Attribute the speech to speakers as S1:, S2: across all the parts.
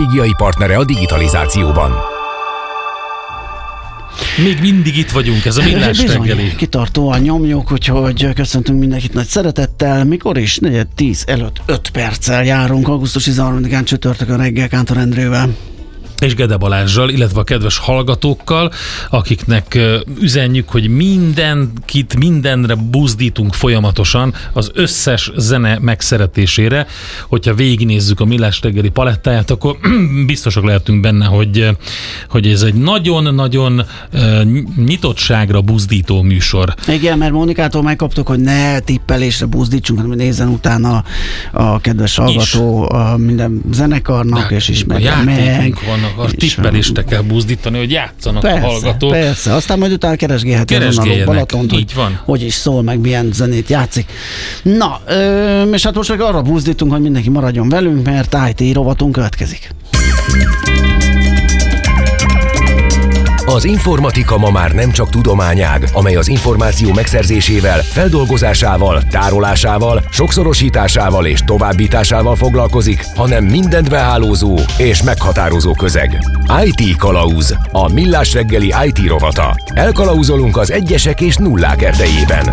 S1: stratégiai partnere a digitalizációban.
S2: Még mindig itt vagyunk, ez a Millás reggeli.
S3: Kitartóan nyomjuk, úgyhogy köszöntünk mindenkit nagy szeretettel. Mikor is? 9:10 előtt 5 perccel járunk, augusztus 13-án csütörtökön reggel Kántor Endrével.
S2: És Gede Balázsral, illetve a kedves hallgatókkal, akiknek üzenjük, hogy mindenre buzdítunk folyamatosan az összes zene megszeretésére. Hogyha végignézzük a Millás reggeli palettáját, akkor biztosak lehetünk benne, hogy ez egy nagyon-nagyon nyitottságra buzdító műsor.
S3: Igen, mert Mónikától megkaptuk, hogy ne tippelésre buzdítsunk, hanem nézzen utána a kedves hallgató a minden zenekarnak, és ismerjen meg.
S2: A tippelést kell buzdítani, hogy játszanak
S3: persze,
S2: a hallgatók.
S3: Persze, aztán majd utána keresgélheti azon a Balatont,
S2: így van.
S3: Hogy is szól, meg milyen zenét játszik. Na, és hát most meg arra buzdítunk, hogy mindenki maradjon velünk, mert IT rovatunk következik.
S1: Az informatika ma már nem csak tudományág, amely az információ megszerzésével, feldolgozásával, tárolásával, sokszorosításával és továbbításával foglalkozik, hanem mindent behálózó és meghatározó közeg. IT Kalauz, a Millás reggeli IT rovata. Elkalauzolunk az egyesek és nullák erdejében.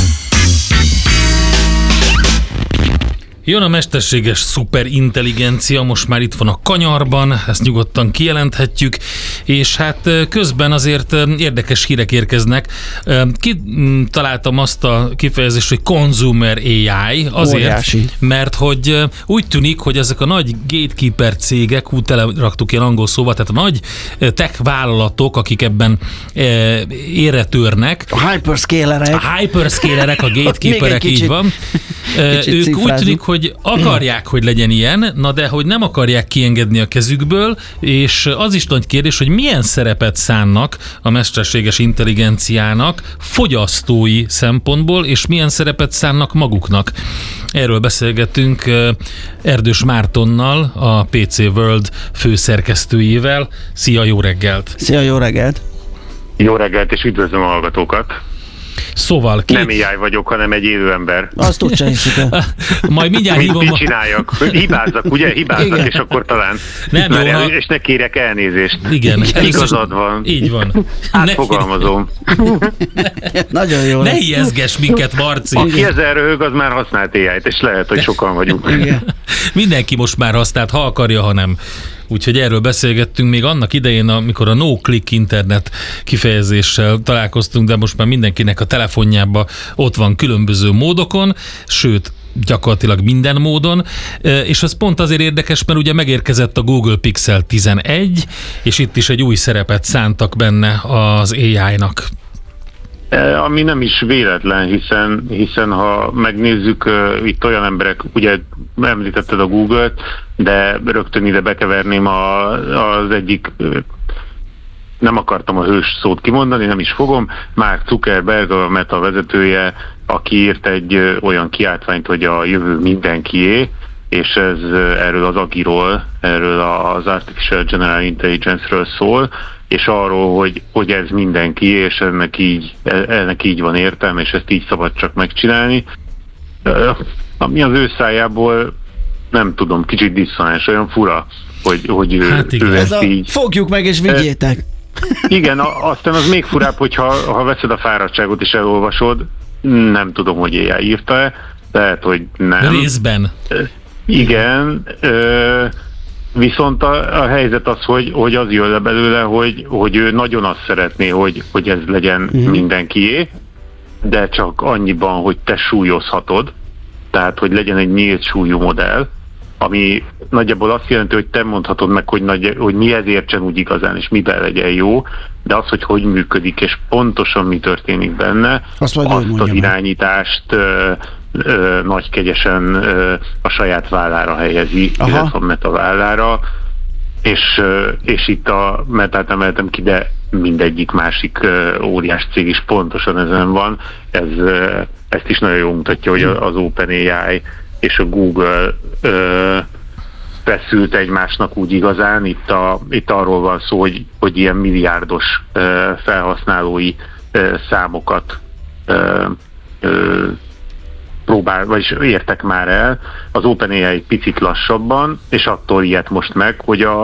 S2: Jön a mesterséges szuperintelligencia, most már itt van a kanyarban, ezt nyugodtan kijelenthetjük, és hát közben azért érdekes hírek érkeznek. Kitaláltam azt a kifejezést, hogy consumer AI, azért, óriási. Mert hogy úgy tűnik, hogy ezek a nagy gatekeeper cégek, úgy teleraktuk ilyen angol szóval, tehát a nagy tech vállalatok, akik ebben érre törnek.
S3: A hyperscalerek, a gatekeeperek, így van. Ők úgy tűnik, hogy akarják, hogy legyen ilyen, na de hogy nem akarják kiengedni a kezükből, és az is nagy kérdés, hogy milyen szerepet szánnak a mesterséges intelligenciának fogyasztói szempontból, és milyen szerepet szánnak maguknak. Erről beszélgettünk Erdős Mártonnal, a PC World főszerkesztőjével. Szia, jó reggelt! Szia, jó reggelt!
S4: Jó reggelt, és üdvözlöm a hallgatókat!
S2: Szóval
S4: nem AI vagyok, hanem egy élő ember.
S3: Azt úgy se hiszük el.
S2: Majd mindjárt hívom.
S4: Mit csináljak? Hibázzak, ugye? Hibázzak, és akkor talán.
S2: Nem jó,
S4: és ne kérek elnézést.
S2: Igen.
S4: Igazad van.
S2: Így van.
S4: Átfogalmazom.
S3: Nagyon jó.
S2: Ne ijeszgess minket, Marci.
S4: Aki ezzel röhög, az már használt AI-t, és lehet, hogy sokan vagyunk.
S3: Igen.
S2: Mindenki most már használt, ha akarja, ha nem. Úgyhogy erről beszélgettünk még annak idején, amikor a no-click internet kifejezéssel találkoztunk, de most már mindenkinek a telefonjában ott van különböző módokon, sőt, gyakorlatilag minden módon, és ez pont azért érdekes, mert ugye megérkezett a Google Pixel 11, és itt is egy új szerepet szántak benne az AI-nak.
S4: Ami nem is véletlen, hiszen ha megnézzük, itt olyan emberek, ugye említetted a Google-t, de rögtön ide bekeverném az egyik, nem akartam a hős szót kimondani, nem is fogom, Mark Zuckerberg, a Meta vezetője, aki írt egy olyan kiáltványt, hogy a jövő mindenkié, és ez erről az AGI-ról, erről az Artificial General Intelligence-ről szól, és arról, hogy ez mindenki, és ennek így van értelme, és ezt így szabad csak megcsinálni. Ami az ő szájából, nem tudom, kicsit diszonáns, olyan fura, hogy
S2: hát
S4: ő ezt így...
S3: Fogjuk meg és vigyétek!
S4: Igen, aztán az még furább, hogyha veszed a fáradtságot és elolvasod, nem tudom, hogy AI írta-e, lehet, hogy nem.
S2: Részben.
S4: Igen, viszont a helyzet az, hogy az jön le belőle, hogy ő nagyon azt szeretné, hogy ez legyen mindenkié, de csak annyiban, hogy te súlyozhatod, tehát hogy legyen egy nyílt súlyú modell, ami nagyjából azt jelenti, hogy te mondhatod meg, hogy mihez értsen úgy igazán, és miben legyen jó, de az, hogy működik, és pontosan mi történik benne, azt az irányítást nagy kegyesen a saját vállára helyezi, illetve a Meta vállára, és itt a Metát emeltem ki, de mindegyik másik óriás cég is pontosan ezen van. Ezt is nagyon jól mutatja, hogy az OpenAI és a Google feszült egymásnak úgy igazán. Itt arról van szó, hogy ilyen milliárdos felhasználói számokat vagyis értek már el. Az OpenAI egy picit lassabban, és attól ilyet most meg, hogy